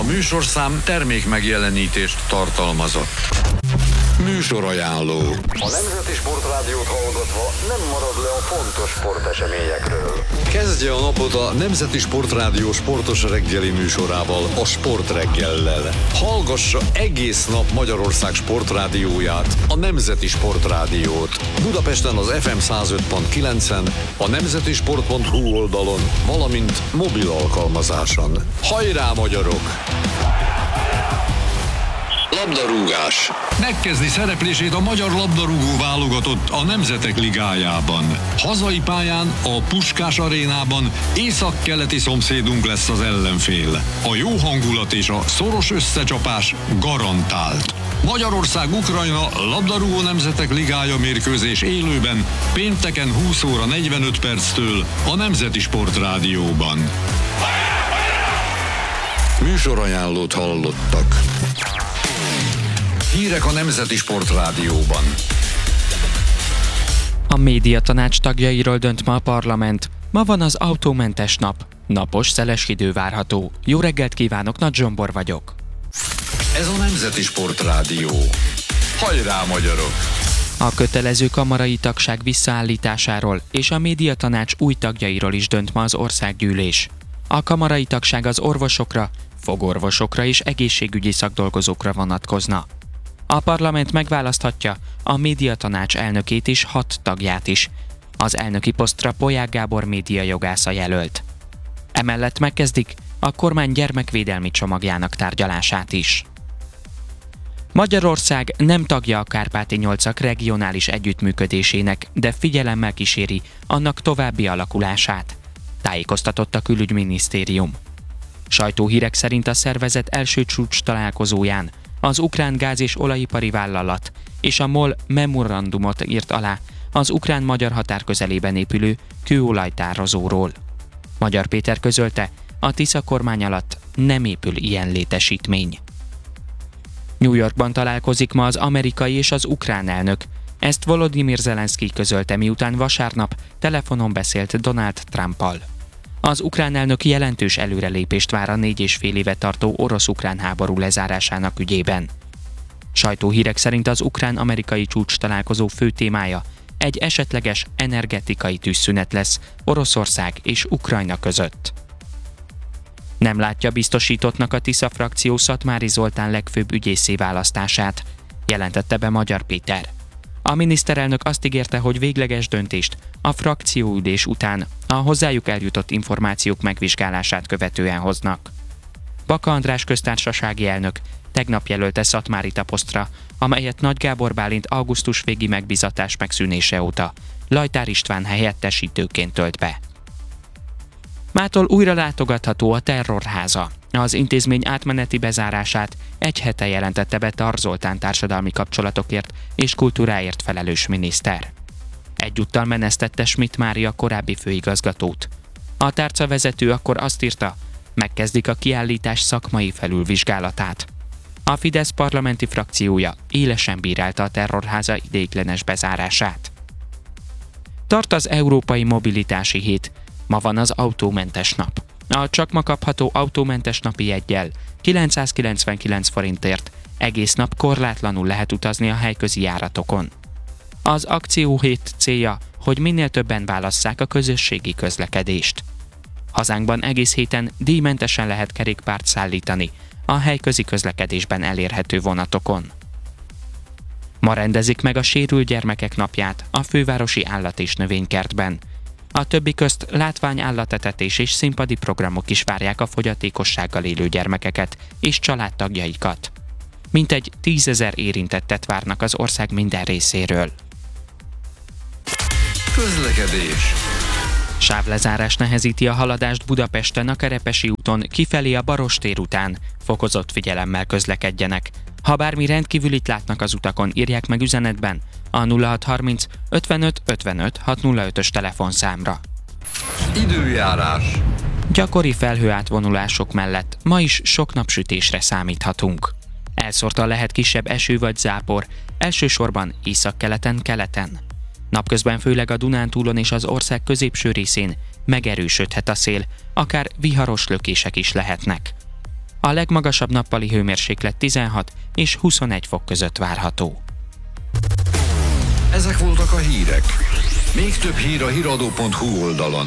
műsorszám termék megjelenítést tartalmazott. Műsorajánló. A Nemzeti Sportrádiót hallgatva nem marad le a fontos sporteseményekről. Kezdje a napot a Nemzeti Sportrádió sportos reggeli műsorával, a Sportreggellel. Hallgassa egész nap Magyarország sportrádióját, a Nemzeti Sportrádiót. Budapesten az FM 105.9-en, a nemzetisport.hu oldalon, valamint mobil alkalmazáson. Hajrá, magyarok! Labdarúgás. Megkezdi szereplését a magyar labdarúgó válogatott a Nemzetek Ligájában. Hazai pályán, a Puskás arénában észak-keleti szomszédunk lesz az ellenfél. A jó hangulat és a szoros összecsapás garantált. Magyarország-Ukrajna labdarúgó Nemzetek Ligája mérkőzés élőben pénteken 20 óra 45 perctől a Nemzeti Sportrádióban. Műsorajánlót hallottak. Hírek a Nemzeti Sportrádióban. A médiatanács tagjairól dönt ma a parlament. Ma van az autómentes nap. Napos, szeles idő várható. Jó reggelt kívánok, Nagy Zsombor vagyok. Ez a Nemzeti Sportrádió. Hajrá, magyarok! A kötelező kamarai tagság visszaállításáról és a médiatanács új tagjairól is dönt ma az országgyűlés. A kamarai tagság az orvosokra, fogorvosokra és egészségügyi szakdolgozókra vonatkozna. A parlament megválaszthatja a médiatanács elnökét és 6 tagját is. Az elnöki posztra Polyák Gábor médiajogásza jelölt. Emellett megkezdik a kormány gyermekvédelmi csomagjának tárgyalását is. Magyarország nem tagja a Kárpáti-8-ak regionális együttműködésének, de figyelemmel kíséri annak további alakulását, tájékoztatott a Külügyminisztérium. Sajtóhírek szerint a szervezet első csúcs találkozóján az ukrán gáz- és olajipari vállalat és a MOL memorandumot írt alá az ukrán-magyar határ közelében épülő kőolajtározóról. Magyar Péter közölte, a Tisza kormány alatt nem épül ilyen létesítmény. New Yorkban találkozik ma az amerikai és az ukrán elnök. Ezt Volodymyr Zelenszkij közölte, miután vasárnap telefonon beszélt Donald Trumpal. Az ukrán elnök jelentős előrelépést vár a 4,5 éve tartó orosz-ukrán háború lezárásának ügyében. Sajtóhírek szerint az ukrán-amerikai csúcs találkozó fő témája egy esetleges energetikai tűzszünet lesz Oroszország és Ukrajna között. Nem látja biztosítottnak a Tisza frakció Szatmári Zoltán legfőbb ügyészé választását, jelentette be Magyar Péter. A miniszterelnök azt ígérte, hogy végleges döntést a frakcióülés után a hozzájuk eljutott információk megvizsgálását követően hoznak. Baka András köztársasági elnök tegnap jelölte Szatmárit a posztra, amelyet Nagy Gábor Bálint augusztus végi megbízatás megszűnése óta Lajtár István helyettesítőként tölt be. Mától újra látogatható a Terrorháza. Az intézmény átmeneti bezárását egy hete jelentette be Tar Zoltán társadalmi kapcsolatokért és kultúráért felelős miniszter. Egyúttal menesztette Schmidt Mária korábbi főigazgatót. A tárcavezető akkor azt írta, megkezdik a kiállítás szakmai felülvizsgálatát. A Fidesz parlamenti frakciója élesen bírálta a Terrorháza ideiglenes bezárását. Tart az Európai Mobilitási Hét. Ma van az autómentes nap. A csak ma kapható autómentes napi jeggyel 999 forintért egész nap korlátlanul lehet utazni a helyközi járatokon. Az akcióhét célja, hogy minél többen válasszák a közösségi közlekedést. Hazánkban egész héten díjmentesen lehet kerékpárt szállítani a helyközi közlekedésben elérhető vonatokon. Ma rendezik meg a sérült gyermekek napját a fővárosi állat- és növénykertben. A többi közt látványallatetetés és színpadi programok is várják a fogyatékossággal élő gyermekeket és családtagjaikat. Mintegy 10 000 érintettet várnak az ország minden részéről. Közlekedés. Sávlezárás nehezíti a haladást Budapesten a Kerepesi úton kifelé a Barostér után. Fokozott figyelemmel közlekedjenek. Ha bármi rendkívülit látnak az utakon, írják meg üzenetben a 0630 55 55 605-ös telefonszámra. Időjárás. Gyakori felhőátvonulások mellett ma is sok napsütésre számíthatunk. Elszórtan lehet kisebb eső vagy zápor, elsősorban északkeleten, keleten. Napközben főleg a Dunántúlon és az ország középső részén megerősödhet a szél, akár viharos lökések is lehetnek. A legmagasabb nappali hőmérséklet 16 és 21 fok között várható. Ezek voltak a hírek. Még több hír a hiradó.hu oldalon.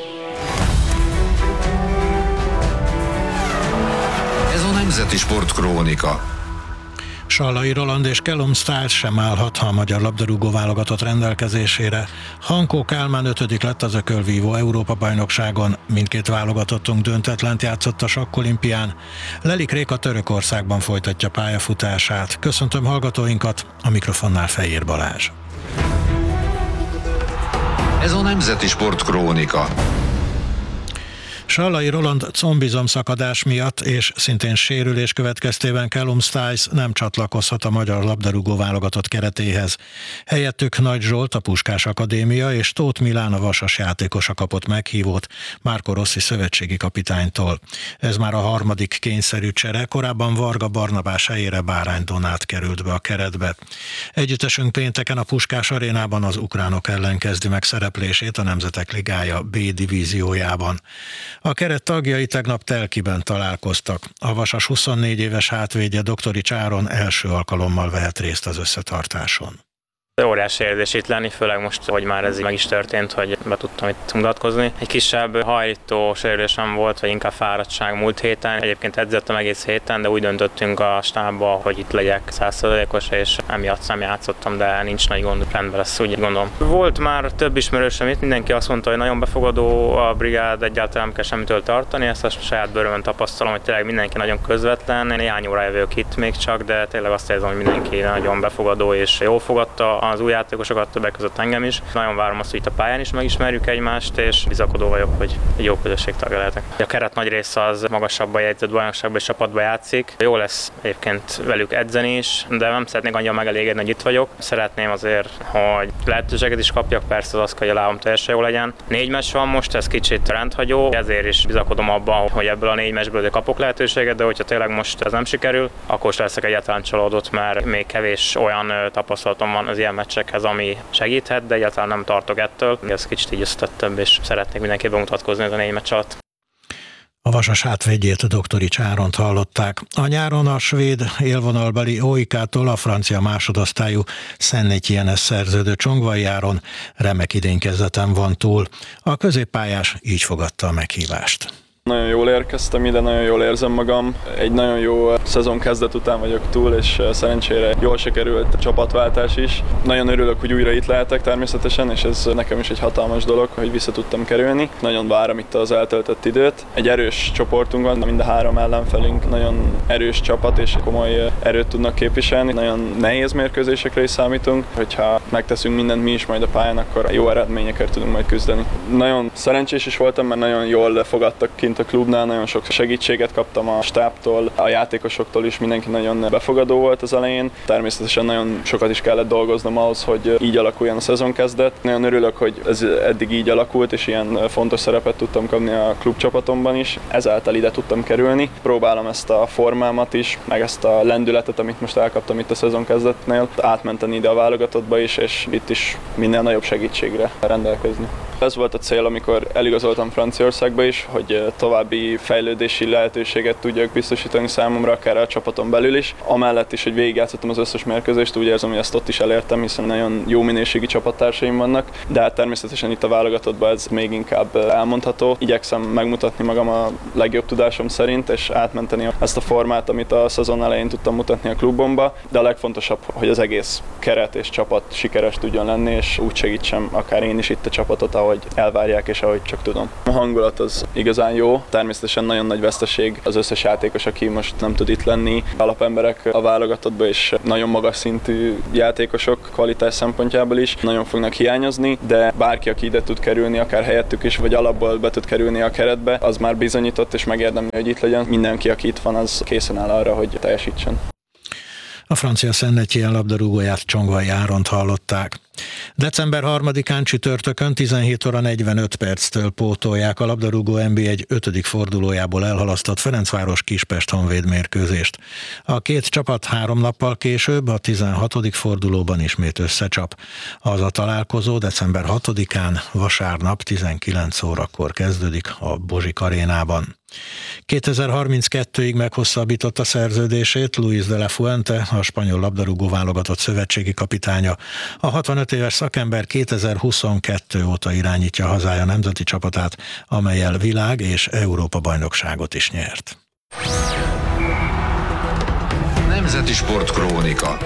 Ez a Nemzeti Sportkrónika. Sallai Roland és Callum Styles sem állhat a magyar labdarúgó válogatott rendelkezésére. Hankó Kálmán 5. lett az ökölvívó Európa-bajnokságon, mindkét válogatottunk döntetlent játszott a sakkolimpián. Lelik Réka Törökországban folytatja pályafutását. Köszöntöm hallgatóinkat, a mikrofonnál Fejér Balázs. Ez a Nemzeti Sportkrónika. Sallai Roland combizomszakadás miatt és szintén sérülés következtében Callum Styles nem csatlakozhat a magyar labdarúgó válogatott keretéhez. Helyettük Nagy Zsolt, a Puskás Akadémia és Tóth Milán, a Vasas játékosa kapott meghívót Marco Rossi szövetségi kapitánytól. Ez már a harmadik kényszerű csere, korábban Varga Barnabás helyére Bárány Donát került be a keretbe. Együttesünk pénteken a Puskás arénában az ukránok ellen kezdi meg szereplését a Nemzetek Ligája B divíziójában. A keret tagjai tegnap Telkiben találkoztak. A Vasas 24 éves hátvédje Doktorics Áron első alkalommal vehet részt az összetartáson. Óriási érzés itt lenni, főleg most, hogy már ez meg is történt, hogy be tudtam itt mutatkozni. Egy kisebb hajlító sérülésem volt, vagy inkább fáradtság múlt héten. Egyébként edzettem egész héten, de úgy döntöttünk a stábba, hogy itt legyek 100%-os, és emiatt nem játszottam, de nincs nagy gond, rendben lesz, úgy gondolom. Volt már több ismerősöm itt, mindenki azt mondta, hogy nagyon befogadó a brigád, egyáltalán nem kell semmitől tartani, ezt a saját bőrömön tapasztalom, hogy tényleg mindenki nagyon közvetlen. Néhány órája vagyok itt még csak, de tényleg azt érzem, hogy mindenki nagyon befogadó és jól fogadta az új játékosokat, többek között engem is. Nagyon várom azt, hogy itt a pályán is megismerjük egymást, és bizakodó vagyok, hogy egy jó közösség tagja lehetek. A keret nagy része az magasabban jegyzett bajnokságban és csapatban játszik. Jó lesz egyébként velük edzeni is, de nem szeretnék annyira megelégedni, hogy itt vagyok. Szeretném azért, hogy lehetőséget is kapjak, persze az, hogy a lábam teljesen jó legyen. 4 meccs van most, ez kicsit rendhagyó, ezért is bizakodom abban, hogy ebből a 4 meccsből kapok lehetőséget, de hogyha tényleg most ez nem sikerül, akkor is leszek egyáltalán csalódott, mert még kevés olyan tapasztalatom van az ilyen meccsekhez, ami segíthet, de egyáltalán nem tartok ettől. Ez kicsit így összetettebb, és szeretnék mindenképp bemutatkozni ez a 4 meccs alatt. A Vasas hátvédjét, Doktorics Áront hallották. A nyáron a svéd élvonalbeli OIK-tól a francia másodosztályú Saint-Étienne-hez szerződő Csongvai Áron remek idénykezdeten van túl. A középpályás így fogadta a meghívást. Nagyon jól érkeztem ide, nagyon jól érzem magam. Egy nagyon jó szezon kezdet után vagyok túl, és szerencsére jól sikerült a csapatváltás is. Nagyon örülök, hogy újra itt lehetek természetesen, és ez nekem is egy hatalmas dolog, hogy vissza tudtam kerülni. Nagyon várom itt az eltöltött időt. Egy erős csoportunk van, mind a 3 ellenfelünk nagyon erős csapat, és komoly erőt tudnak képviselni. Nagyon nehéz mérkőzésekre is számítunk. Hogyha megteszünk mindent mi is majd a pályán, akkor jó eredményekért tudunk majd küzdeni. Nagyon szerencsés is voltam, mert nagyon jól fogadtak kint a klubnál, nagyon sok segítséget kaptam a stábtól, a játékosoktól is, mindenki nagyon befogadó volt az elején. Természetesen nagyon sokat is kellett dolgoznom ahhoz, hogy így alakuljon a szezonkezdet. Nagyon örülök, hogy ez eddig így alakult, és ilyen fontos szerepet tudtam kapni a klubcsapatomban is. Ezáltal ide tudtam kerülni. Próbálom ezt a formámat is, meg ezt a lendületet, amit most elkaptam itt a szezonkezdetnél, átmenteni ide a válogatottba is, és itt is minél nagyobb segítségre rendelkezni. Ez volt a cél, amikor eligazoltam Franciaországba is, hogy további fejlődési lehetőséget tudjak biztosítani számomra, akár a csapaton belül is. Amellett is, hogy végigjátszottam az összes mérkőzést, úgy érzem, hogy ezt ott is elértem, hiszen nagyon jó minőségi csapattársaim vannak, de hát természetesen itt a válogatottban ez még inkább elmondható. Igyekszem megmutatni magam a legjobb tudásom szerint, és átmenteni ezt a formát, amit a szezon elején tudtam mutatni a klubomba, de a legfontosabb, hogy az egész keret és csapat sikeres tudjon lenni, és úgy segítsem akár én is itt a csapatot, ahogy elvárják és ahogy csak tudom. A hangulat az igazán jó, természetesen nagyon nagy veszteség az összes játékos, aki most nem tud itt lenni. Alapemberek a válogatottban és nagyon magas szintű játékosok kvalitás szempontjából is nagyon fognak hiányozni, de bárki, aki ide tud kerülni, akár helyettük is, vagy alapból be tud kerülni a keretbe, az már bizonyított és megérdemli, hogy itt legyen. Mindenki, aki itt van, az készen áll arra, hogy teljesítsen. A francia Saint-Étienne labdarúgóját, Csongvai Áront hallották. December 3-án csütörtökön 17 óra 45 perctől pótolják a labdarúgó NB1 5. fordulójából elhalasztott Ferencváros Kispest Honvéd mérkőzést. A két csapat 3 nappal később a 16. fordulóban ismét összecsap. Az a találkozó december 6-án vasárnap 19 órakor kezdődik a Bozsik arénában. 2032-ig meghosszabbította szerződését Luis de la Fuente, a spanyol labdarúgó válogatott szövetségi kapitánya. A 65 éves szakember 2022 óta irányítja hazája nemzeti csapatát, amellyel világ- és Európa-bajnokságot is nyert. Nemzeti Sportkrónika.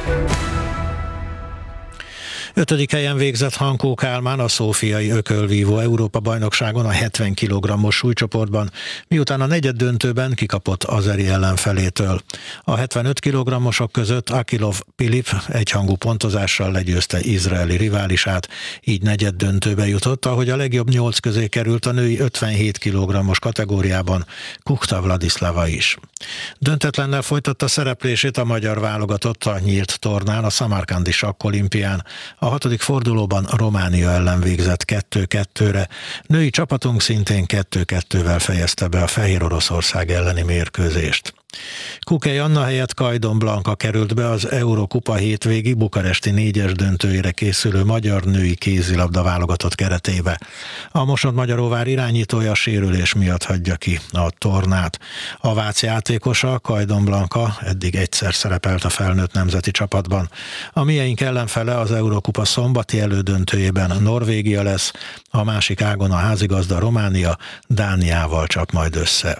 5. helyen végzett Hankó Kálmán a szófiai ökölvívó Európa-bajnokságon a 70 kg-os súlycsoportban, miután a negyeddöntőben kikapott azeri ellenfelétől. A 75 kg-osok között Akilov Pilip egyhangú pontozással legyőzte izraeli riválisát, így negyeddöntőbe jutott, ahogy a legjobb 8 közé került a női 57 kg-os kategóriában Kuchta Vladislava is. Döntetlennel folytatta szereplését a magyar válogatott a nyílt tornán a szamarkandi sakkolimpián. A 6. fordulóban Románia ellen végzett 2-2-re. Női csapatunk szintén 2-2-vel fejezte be a Fehér Oroszország elleni mérkőzést. Kukey Anna helyett Kajdon Blanka került be az Eurokupa hétvégi bukaresti 4-es döntőjére készülő magyar női kézilabda válogatott keretébe. A Mosonmagyaróvár irányítója sérülés miatt hagyja ki a tornát. A vác játékosa, Kajdon Blanka eddig egyszer szerepelt a felnőtt nemzeti csapatban. A mieink ellenfele az Eurokupa szombati elődöntőjében Norvégia lesz, a másik ágon a házigazda Románia Dániával csap majd össze.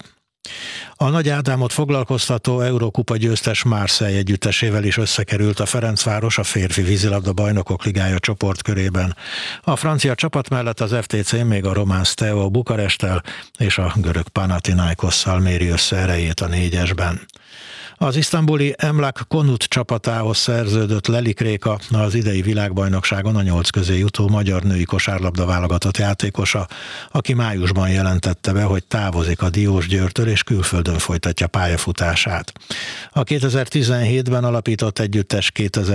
A Nagy Ádámot foglalkoztató Eurokupa győztes Marseille együttesével is összekerült a Ferencváros a férfi vízilabda bajnokok ligája csoportkörében. A francia csapat mellett az FTC még a román Steaua Bukaresttel és a görög Panathinaikosszal méri össze erejét a 4-esben. Az isztambuli Emlak Konut csapatához szerződött Lelik Réka az idei világbajnokságon a 8 közé jutó magyar női kosárlabda válogatott játékosa, aki májusban jelentette be, hogy távozik a Diósgyőrtől és külföldön folytatja pályafutását. A 2017-ben alapított együttes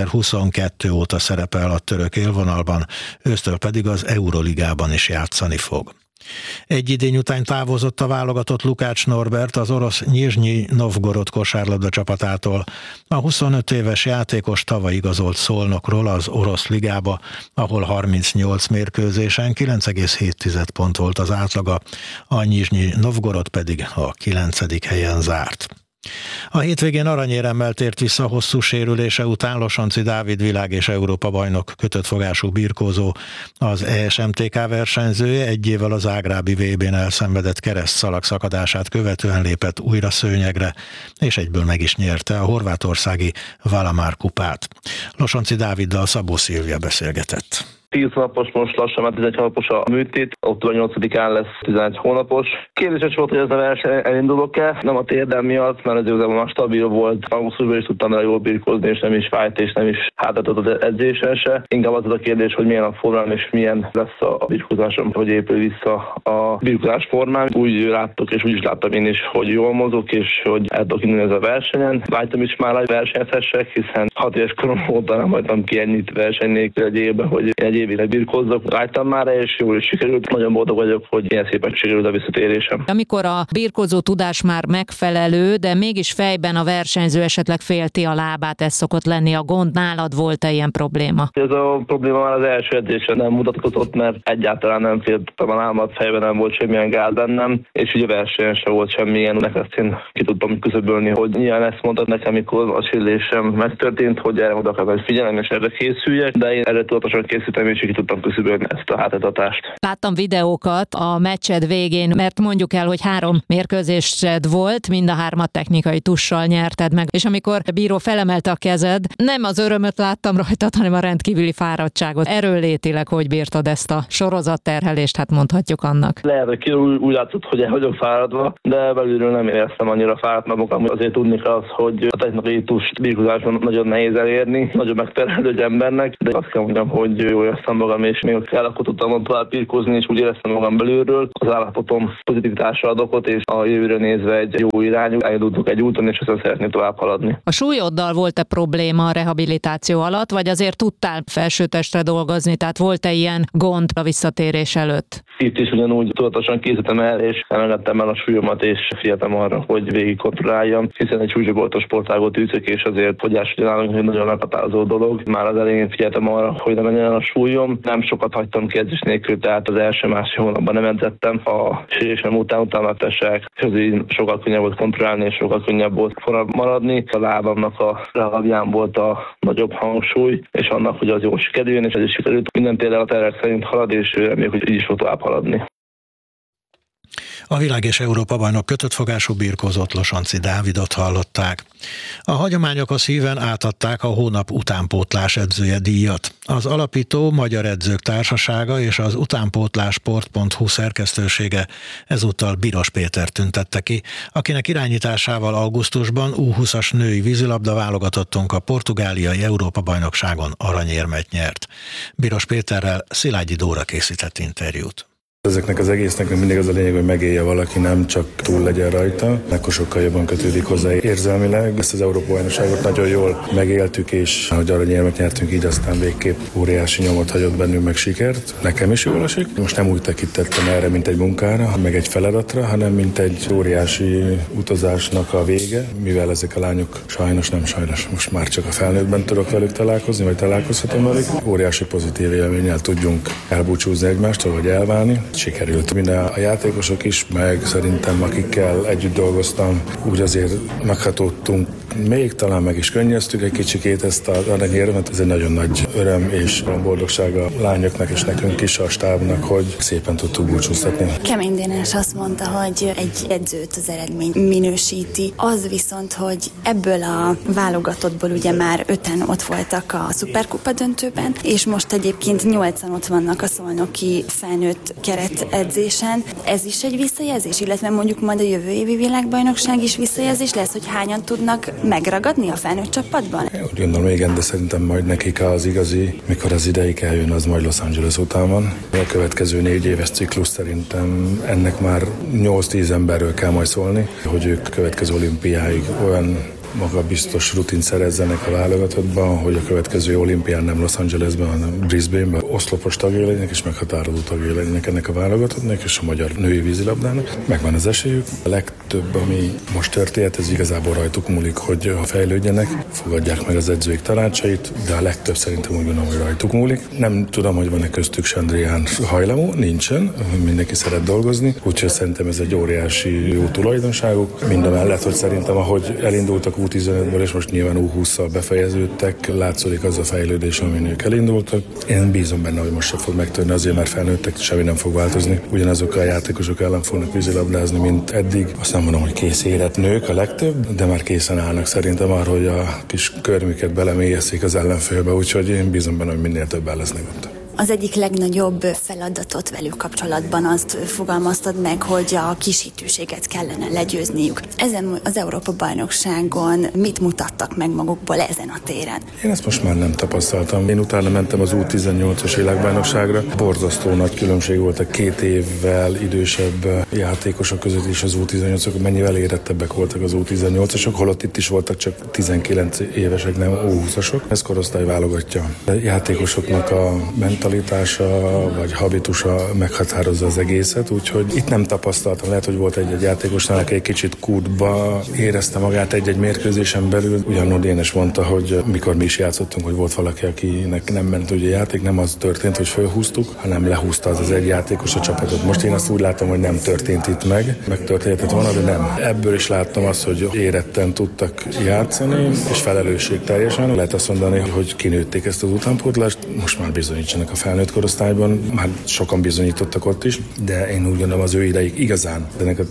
2022 óta szerepel a török élvonalban, ősztől pedig az Euroligában is játszani fog. Egy idény után távozott a válogatott Lukács Norbert az orosz Nyizsnyi Novgorod kosárlabda csapatától. A 25 éves játékos tavaly igazolt Szolnokról az orosz ligába, ahol 38 mérkőzésen 9,7 pont volt az átlaga, a Nyizsnyi Novgorod pedig a 9. helyen zárt. A hétvégén aranyéremmel tért vissza hosszú sérülése után Losonczy Dávid világ- és Európa-bajnok kötött fogású birkózó. Az ESMTK versenyzője egy évvel az zágrábi VB-n elszenvedett keresztszalag szakadását követően lépett újra szőnyegre, és egyből meg is nyerte a horvátországi Valamar kupát. Losonczy Dáviddal Szabó Szilvia beszélgetett. 10 napos, most lassan már 11 hónapos a műtét, október 8-án lesz 11 hónapos. Kérdéses volt, hogy ez a verseny elindulok-e, nem a térdem miatt, mert ez igazából már stabil volt. Augusztusban is tudtam vele jól birkózni, és nem is fájt, és nem is hátratott az edzésen se. Inkább az a kérdés, hogy milyen a formám, és milyen lesz a birkózásom, hogy épül vissza a birkózás formám. Úgy láttok, és úgy is láttam én is, hogy jól mozog, és hogy el tudok indulni ez a versenyen. Vágytam is már, hogy versenyezhessek, hiszen 6 éves korom óta nem hagytam ki ennyit verseny nélkül egy évben, hogy egy évig birkózzak. Vágytam már, és jól is sikerült. Nagyon boldog vagyok, hogy ilyen szépen sikerült a visszatérésem. Amikor a birkózó tudás már megfelelő, de mégis fejben a versenyző esetleg félti a lábát, ez szokott lenni a gond. Nálad volt-e ilyen probléma? Ez a probléma már az első edzésen nem mutatkozott, mert egyáltalán nem féltem a lábat, fejben nem volt semmilyen gáz bennem, és ugye a versenyen sem volt semmilyen. Ezt én ki tudtam küszöbölni, hogy nyilván ezt mondtad nekem, amikor a sérülésem megtörtént, hogy erre oda kell figyelni, és erre készüljek, de én erre tudatosan készültem, és ki tudtam küszöbölni ezt a hátratatást. Láttam videókat a meccsed végén, mert mondjuk el, hogy 3 mérkőzésed volt, mind a 3-at technikai tussal nyerted meg, és amikor a bíró felemelte a kezed, nem az örömöt láttam rajtad, hanem a rendkívüli fáradtságot. Erőlétileg hogy bírtad ezt a sorozatterhelést, hát mondhatjuk annak. Lehet, hogy úgy látszott, hogy el vagyok fáradva, de belülről nem éreztem annyira fáradt magam. Azért tudni kell az, hogy a technikai tuss birkózáson nagyon nehéz elérni, nagyon megterhelő egy embernek, de azt kell mondjam, hogy jól éreztem magam, és még kell, akkor tudtam tovább birkózni, és úgy éreztem magam belülről. Az állapotom pozitivitásra ad okot, és a jövőre nézve egy jó irányú, elindultunk egy úton, és aztán szeretném tovább haladni. A súlyoddal volt-e probléma a rehabilitáció operáció alatt, vagy azért tudtál felsőtestre dolgozni, tehát volt-e ilyen gond a visszatérés előtt? Itt is ugyanúgy tudatosan készítettem el, és emelgettem el a súlyomat, és figyeltem arra, hogy végig kontrolláljam, hiszen egy súlycsoportos sportágot űzök, és azért fogyás nálunk nagyon meghatározó dolog. Már az elején figyeltem arra, hogy ne menjen el a súlyom. Nem sokat hagytam ki edzés nélkül, tehát az első-másfél hónapban nem edzettem. A sérülésem után-tesek, közül sokkal könnyebb volt kontrollálni, és sokkal könnyebb volt forrad maradni. A lábamnak a lábján volt a nagyobb hangsúly, és annak, hogy az jól sikerüljön, és ez is sikerült. Minden tényleg a tervek szerint halad, és reméljük, hogy így is fog tovább haladni. A világ és Európa bajnok kötött fogású birkózott Losonczy Dávidot hallották. A Hagyományok híven átadták a hónap utánpótlás edzője díjat. Az alapító Magyar Edzők Társasága és az utánpótlásport.hu szerkesztősége ezúttal Biros Péter tüntette ki, akinek irányításával augusztusban U20-as női vízilabda válogatottunk a portugáliai Európa-bajnokságon aranyérmet nyert. Biros Péterrel Szilágyi Dóra készített interjút. Ezeknek az egésznek mindig az a lényeg, hogy megélje valaki, nem csak túl legyen rajta, akkor sokkal jobban kötődik hozzá érzelmileg. Ezt az Európa-bajnokságot nagyon jól megéltük, és ahogy aranyérmet nyertünk, így aztán végképp óriási nyomot hagyott bennünk, meg sikert. Nekem is jól esik. Most nem úgy tekintettem erre, mint egy munkára, meg egy feladatra, hanem mint egy óriási utazásnak a vége, mivel ezek a lányok sajnos most már csak a felnőttben tudok velük találkozni, vagy találkozhatom velük. Óriási pozitív élménnyel tudjunk elbúcsúzni egymástól, vagy elválni. Sikerült. Minden a játékosok is, meg szerintem akikkel együtt dolgoztam, úgy azért meghatódtunk, még talán meg is könnyeztük egy kicsikét ezt az aranyérmet. Ez egy nagyon nagy öröm és boldogság a lányoknak és nekünk is, a stábnak, hogy szépen tudtuk búcsúztatni. Kemény Dénes azt mondta, hogy egy edzőt az eredmény minősíti. Az viszont, hogy ebből a válogatottból ugye már 5-en ott voltak a szuperkupa döntőben, és most egyébként 8-an ott vannak a szolnoki felnőtt edzésen. Ez is egy visszajelzés, illetve mondjuk majd a jövő évi világbajnokság is visszajelzés lesz, hogy hányan tudnak megragadni a felnőtt csapatban? Úgy gondolom, igen, de szerintem majd nekik az igazi, mikor az ideig eljön, az majd Los Angeles után van. A következő 4 éves ciklus szerintem ennek már 8-10 emberről kell majd szólni, hogy ők következő olimpiáig olyan magabiztos rutint szerezzenek a válogatottban, hogy a következő olimpián nem Los Angelesben, hanem Brisbaneben oszlopos tagjai legyenek és meghatározó tagjai legyenek ennek a válogatottnak és a magyar női vízilabdának. Megvan az esélyük. A legtöbb, ami most történt, ez igazából rajtuk múlik, hogy fejlődjenek, fogadják meg az edzőik tanácsait, de a legtöbb szerintem úgy gondolom, hogy rajtuk múlik. Nem tudom, hogy van-e köztük Sandrián hajlamú, nincsen, mindenki szeret dolgozni, úgyhogy szerintem ez egy óriási jó tulajdonságuk. Mindamellett, hogy szerintem, ahogy elindultak U15-ből, és most nyilván U20-szal befejeződtek, látszik az a fejlődés, amin ők elindultak. Én bízom benne, hogy most se fog megtörni, azért mert felnőttek, semmi nem fog változni. Ugyanazokkal a játékosok ellen fognak vízilabdázni, mint eddig. Azt nem mondom, hogy kész érett nők a legtöbb, de már készen állnak szerintem arra, hogy a kis körmüket belemélyezik az ellenfélbe, úgyhogy én bízom benne, hogy minél többen lesznek ott. Az egyik legnagyobb feladatot velük kapcsolatban azt fogalmaztad meg, hogy a kisítőséget kellene legyőzniük. Ezen az Európa-bajnokságon mit mutattak meg magukból ezen a téren? Én ezt most már nem tapasztaltam. Én utána mentem az U18-as világbajnokságra. Borzasztó nagy különbség volt a 2 évvel idősebb játékosok között és az U18-ok, mennyivel érettebbek voltak az U18-asok, holott itt is voltak csak 19 évesek, nem U20-asok. Ez korosztály válogatja. A játékosoknak a mentalitása vagy habitusa meghatározza az egészet, úgyhogy itt nem tapasztaltam. Lehet, hogy volt egy játékosnál, aki egy kicsit kútba érezte magát egy mérkőzésen belül. Ugyanúgy Dénes mondta, hogy mikor mi is játszottunk, hogy volt valaki, akinek nem ment ugye játék, nem az történt, hogy fölhúztuk, hanem lehúzta az egy játékos a csapatot. Most én azt úgy látom, hogy nem történt itt megtörténhetett volna, de nem. Ebből is láttam azt, hogy éretten tudtak játszani, és felelősségteljesen. Lehet azt mondani, hogy kinőtték ezt az utánpótlást, most már bizonyítsanak a felnőtt korosztályban, már sokan bizonyítottak ott is, de én úgy gondolom az ő ideig igazán. De ennek a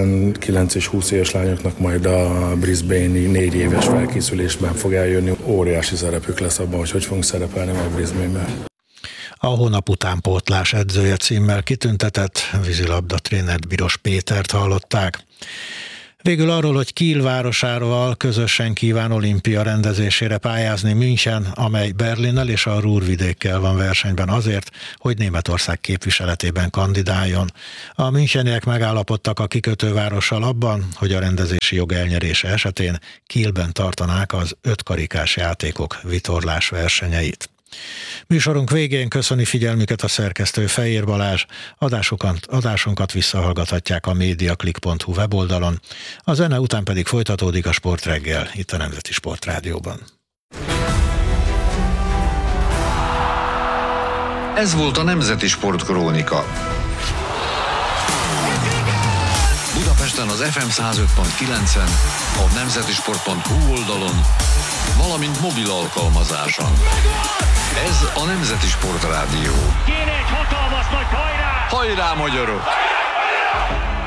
19 és 20 éves lányoknak majd a Brisbane-i 4 éves felkészülésben fog eljönni. Óriási szerepük lesz abban, hogy fogunk szerepelni majd Brisbane-ben. A hónap utánpótlás edzője címmel kitüntetett vízilabda trénert Biros Pétert hallották. Végül arról, hogy Kiel városával közösen kíván olimpia rendezésére pályázni München, amely Berlinnel és a Ruhrvidékkel van versenyben azért, hogy Németország képviseletében kandidáljon. A müncheniek megállapodtak a kikötővárossal abban, hogy a rendezési jog elnyerése esetén Kielben tartanák az 5 karikás játékok vitorlás versenyeit. Műsorunk végén köszöni figyelmüket a szerkesztő Fejér Balázs, adásunkat visszahallgathatják a mediaclick.hu weboldalon, a zene után pedig folytatódik a Sportreggel itt a Nemzeti Sportrádióban. Ez volt a Nemzeti Sportkrónika. Budapesten az FM 105.9-en, a nemzetisport.hu oldalon, valamint mobil alkalmazáson. Ez a Nemzeti Sportrádió. Kéne egy hatalmas nagy hajrá! Hajrá, magyarok!